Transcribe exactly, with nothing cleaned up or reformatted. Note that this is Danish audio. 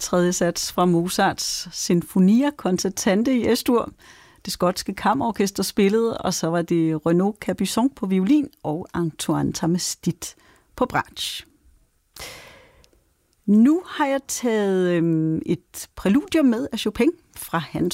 tredje sats fra Mozarts Sinfonia Concertante i Es-dur. Det skotske kammerorkester spillede, og så var det Renaud Capuçon på violin og Antoine Tamestit på bratsch. Nu har jeg taget øhm, et præludium med af Chopin fra hans